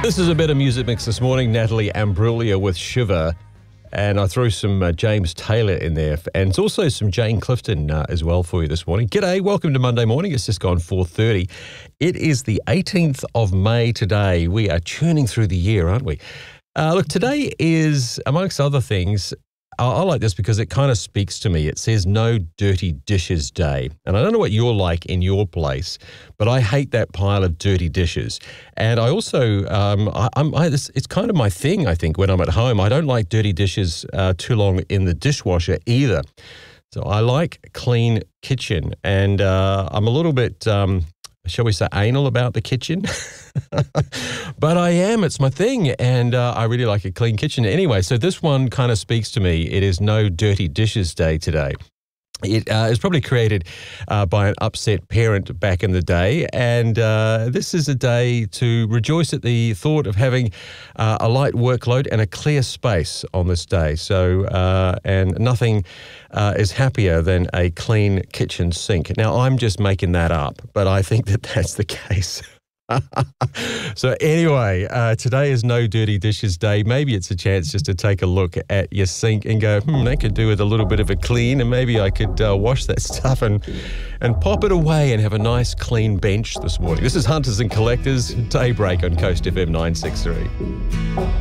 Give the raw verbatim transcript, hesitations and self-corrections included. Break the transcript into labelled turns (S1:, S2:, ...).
S1: This is a better music mix this morning. Natalie Imbruglia with Shiver. And I threw some uh, James Taylor in there. And it's also some Jane Clifton uh, as well for you this morning. G'day, welcome to Monday morning. It's just gone four thirty. It is the eighteenth of May today. We are churning through the year, aren't we? Uh, look, today is, amongst other things, I, I like this because it kind of speaks to me. It says No Dirty Dishes Day. And I don't know what you're like in your place, but I hate that pile of dirty dishes. And I also, um, I, I'm, I, this, it's kind of my thing, I think, when I'm at home. I don't like dirty dishes uh, too long in the dishwasher either. So I like clean kitchen. And uh, I'm a little bit, um, shall we say, anal about the kitchen. But I am. It's my thing. And uh, I really like a clean kitchen. Anyway, so this one kind of speaks to me. It is No Dirty Dishes Day today. It uh, is probably created uh, by an upset parent back in the day, and uh, this is a day to rejoice at the thought of having uh, a light workload and a clear space on this day. So, uh, and nothing uh, is happier than a clean kitchen sink. Now, I'm just making that up, but I think that that's the case. So anyway, uh, today is No Dirty Dishes Day. Maybe it's a chance just to take a look at your sink and go, hmm, that could do with a little bit of a clean, and maybe I could uh, wash that stuff and, and pop it away and have a nice clean bench this morning. This is Hunters and Collectors, Daybreak on Coast F M nine six three.